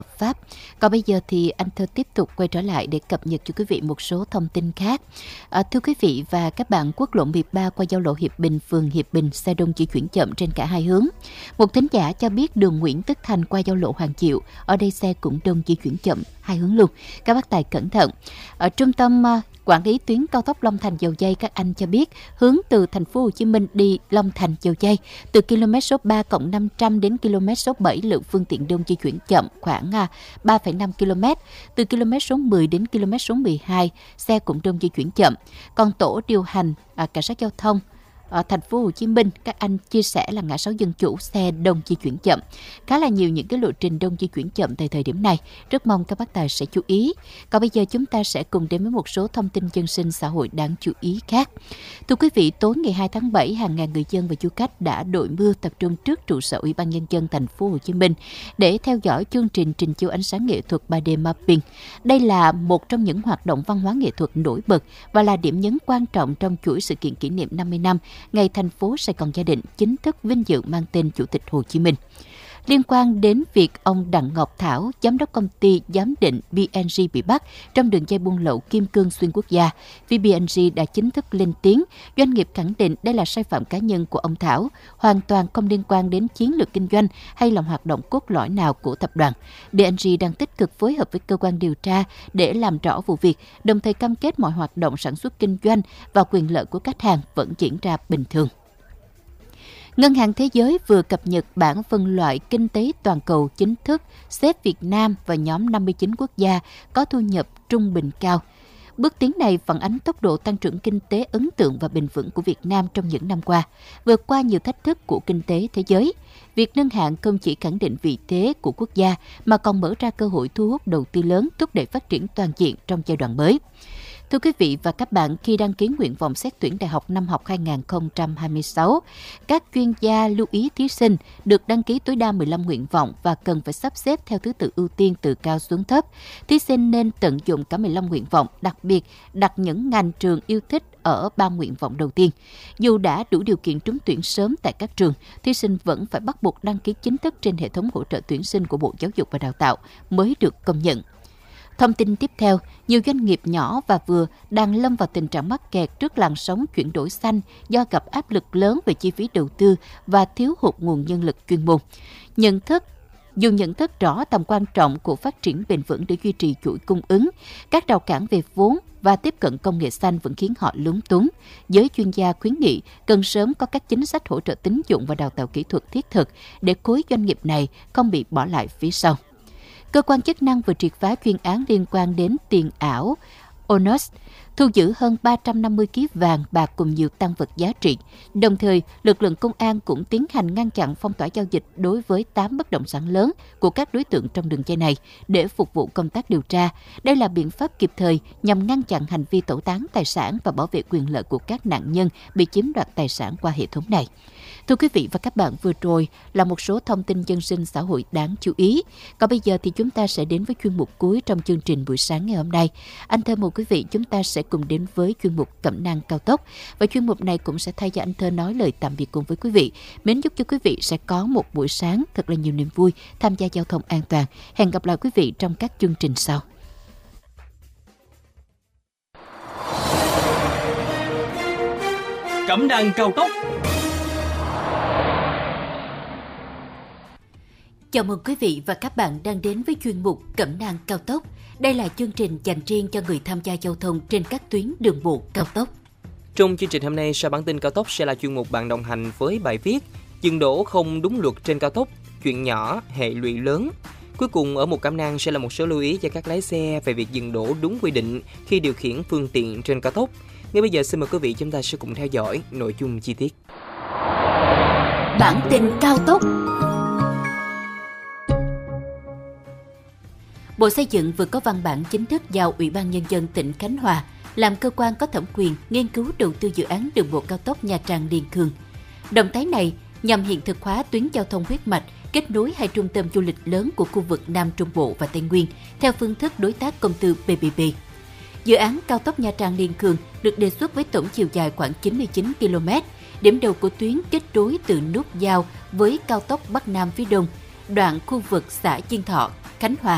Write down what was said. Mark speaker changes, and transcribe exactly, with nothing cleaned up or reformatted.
Speaker 1: pháp. Còn bây giờ thì anh Thơ tiếp tục quay trở lại để cập nhật cho quý vị một số thông tin khác. À, thưa quý vị và các bạn, quốc lộ mười ba qua giao lộ Hiệp Bình, phường Hiệp Bình, xe đông di chuyển chậm trên cả hai hướng. Một thính giả cho biết đường Nguyễn Tất Thành qua giao lộ Hoàng Diệu, ở đây xe cũng đông di chuyển chậm hai hướng luôn. Các bác tài cẩn thận. Ở trung tâm uh, quản lý tuyến cao tốc Long Thành Dầu Giây, các anh cho biết hướng từ thành phố Hồ Chí Minh đi Long Thành Dầu Giây từ km số ba cộng năm trăm đến km số bảy, lượng phương tiện đông di chuyển chậm khoảng ba phẩy năm ki lô mét. Từ km số mười đến km số mười hai, xe cũng đông di chuyển chậm. Còn tổ điều hành à, cảnh sát giao thông ở thành phố Hồ Chí Minh, các anh chia sẻ là ngã sáu Dân Chủ xe đông di chuyển chậm. Khá là nhiều những cái lộ trình đông di chuyển chậm tại thời điểm này. Rất mong các bác tài sẽ chú ý. Còn bây giờ chúng ta sẽ cùng đến với một số thông tin dân sinh xã hội đáng chú ý khác. Thưa quý vị, tối ngày hai tháng bảy, hàng ngàn người dân và du khách đã đội mưa tập trung trước trụ sở Ủy ban Nhân dân thành phố Hồ Chí Minh để theo dõi chương trình trình chiếu ánh sáng nghệ thuật ba D mapping. Đây là một trong những hoạt động văn hóa nghệ thuật nổi bật và là điểm nhấn quan trọng trong chuỗi sự kiện kỷ niệm năm mươi năm ngày thành phố Sài Gòn gia định chính thức vinh dự mang tên Chủ tịch Hồ Chí Minh. Liên quan đến việc ông Đặng Ngọc Thảo, giám đốc công ty giám định bê en giê bị bắt trong đường dây buôn lậu kim cương xuyên quốc gia, vê bê en giê đã chính thức lên tiếng. Doanh nghiệp khẳng định đây là sai phạm cá nhân của ông Thảo, hoàn toàn không liên quan đến chiến lược kinh doanh hay là hoạt động cốt lõi nào của tập đoàn. bê en giê đang tích cực phối hợp với cơ quan điều tra để làm rõ vụ việc, đồng thời cam kết mọi hoạt động sản xuất kinh doanh và quyền lợi của khách hàng vẫn diễn ra bình thường. Ngân hàng Thế giới vừa cập nhật bảng phân loại kinh tế toàn cầu chính thức, xếp Việt Nam vào nhóm năm mươi chín quốc gia có thu nhập trung bình cao. Bước tiến này phản ánh tốc độ tăng trưởng kinh tế ấn tượng và bền vững của Việt Nam trong những năm qua, vượt qua nhiều thách thức của kinh tế thế giới. Việc nâng hạng không chỉ khẳng định vị thế của quốc gia mà còn mở ra cơ hội thu hút đầu tư lớn, thúc đẩy phát triển toàn diện trong giai đoạn mới. Thưa quý vị và các bạn, khi đăng ký nguyện vọng xét tuyển đại học năm học hai không hai sáu, các chuyên gia lưu ý thí sinh được đăng ký tối đa mười lăm nguyện vọng và cần phải sắp xếp theo thứ tự ưu tiên từ cao xuống thấp. Thí sinh nên tận dụng cả mười lăm nguyện vọng, đặc biệt đặt những ngành trường yêu thích ở ba nguyện vọng đầu tiên. Dù đã đủ điều kiện trúng tuyển sớm tại các trường, thí sinh vẫn phải bắt buộc đăng ký chính thức trên hệ thống hỗ trợ tuyển sinh của Bộ Giáo dục và Đào tạo mới được công nhận. Thông tin tiếp theo, nhiều doanh nghiệp nhỏ và vừa đang lâm vào tình trạng mắc kẹt trước làn sóng chuyển đổi xanh do gặp áp lực lớn về chi phí đầu tư và thiếu hụt nguồn nhân lực chuyên môn. Nhận thức Dù nhận thức rõ tầm quan trọng của phát triển bền vững để duy trì chuỗi cung ứng, các rào cản về vốn và tiếp cận công nghệ xanh vẫn khiến họ lúng túng. Giới chuyên gia khuyến nghị cần sớm có các chính sách hỗ trợ tín dụng và đào tạo kỹ thuật thiết thực để khối doanh nghiệp này không bị bỏ lại phía sau. Cơ quan chức năng vừa triệt phá chuyên án liên quan đến tiền ảo Onos, thu giữ hơn ba trăm năm mươi ki lô gam vàng, bạc cùng nhiều tang vật giá trị. Đồng thời, lực lượng công an cũng tiến hành ngăn chặn phong tỏa giao dịch đối với tám bất động sản lớn của các đối tượng trong đường dây này để phục vụ công tác điều tra. Đây là biện pháp kịp thời nhằm ngăn chặn hành vi tẩu tán tài sản và bảo vệ quyền lợi của các nạn nhân bị chiếm đoạt tài sản qua hệ thống này. Thưa quý vị và các bạn, vừa rồi là một số thông tin dân sinh xã hội đáng chú ý. Còn bây giờ thì chúng ta sẽ đến với chuyên mục cuối trong chương trình buổi sáng ngày hôm nay. Anh Thơ mời quý vị chúng ta sẽ cùng đến với chuyên mục Cẩm nang cao tốc. Và chuyên mục này cũng sẽ thay cho anh Thơ nói lời tạm biệt cùng với quý vị. Mến chúc cho quý vị sẽ có một buổi sáng thật là nhiều niềm vui, tham gia giao thông an toàn. Hẹn gặp lại quý vị trong các chương trình sau.
Speaker 2: Cẩm nang cao tốc.
Speaker 1: Chào mừng quý vị và các bạn đang đến với chuyên mục Cẩm nang cao tốc. Đây là chương trình dành riêng cho người tham gia giao thông trên các tuyến đường bộ cao tốc.
Speaker 3: Trong chương trình hôm nay, sau bản tin cao tốc sẽ là chuyên mục bạn đồng hành với bài viết dừng đỗ không đúng luật trên cao tốc, chuyện nhỏ, hệ lụy lớn. Cuối cùng ở một cẩm nang sẽ là một số lưu ý cho các lái xe về việc dừng đỗ đúng quy định khi điều khiển phương tiện trên cao tốc. Ngay bây giờ xin mời quý vị chúng ta sẽ cùng theo dõi nội dung chi tiết.
Speaker 1: Bản tin cao tốc. Bộ Xây dựng vừa có văn bản chính thức giao Ủy ban Nhân dân tỉnh Khánh Hòa làm cơ quan có thẩm quyền nghiên cứu đầu tư dự án đường bộ cao tốc Nha Trang - Liên Khương. Động thái này nhằm hiện thực hóa tuyến giao thông huyết mạch kết nối hai trung tâm du lịch lớn của khu vực Nam Trung Bộ và Tây Nguyên theo phương thức đối tác công tư pê pê pê. Dự án cao tốc Nha Trang - Liên Khương được đề xuất với tổng chiều dài khoảng chín mươi chín ki lô mét. Điểm đầu của tuyến kết nối từ nút giao với cao tốc Bắc Nam phía Đông, đoạn khu vực xã Chiên Thọ, Khánh Hòa